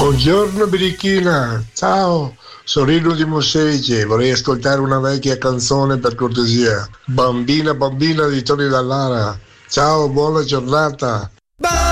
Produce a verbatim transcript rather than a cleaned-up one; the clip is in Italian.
Buongiorno birichina, ciao, sono Rino di Mossevice, vorrei ascoltare una vecchia canzone per cortesia. Bambina bambina di Tony Dallara. Ciao, buona giornata.